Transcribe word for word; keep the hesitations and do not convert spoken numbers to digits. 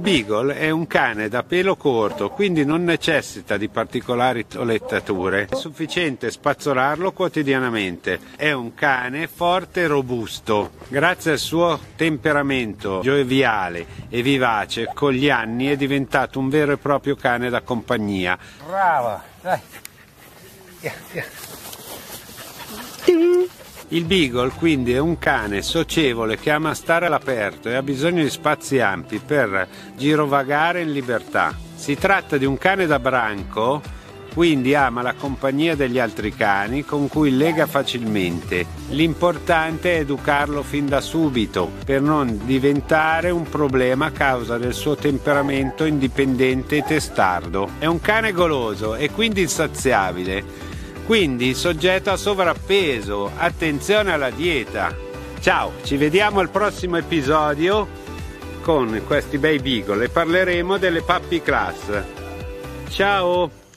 Beagle è un cane da pelo corto, quindi non necessita di particolari toilettature. È sufficiente spazzolarlo quotidianamente. È un cane forte e robusto. Grazie al suo temperamento gioviale e vivace, con gli anni è diventato un vero e proprio cane da compagnia. Brava, dai. Via, via. Il Beagle quindi è un cane socievole che ama stare all'aperto e ha bisogno di spazi ampi per girovagare in libertà. Si tratta di un cane da branco, quindi ama la compagnia degli altri cani con cui lega facilmente. L'importante è educarlo fin da subito per non diventare un problema a causa del suo temperamento indipendente e testardo. È un cane goloso e quindi insaziabile. Quindi soggetto a sovrappeso, attenzione alla dieta. Ciao, ci vediamo al prossimo episodio con questi bei Beagle e parleremo delle puppy class. Ciao!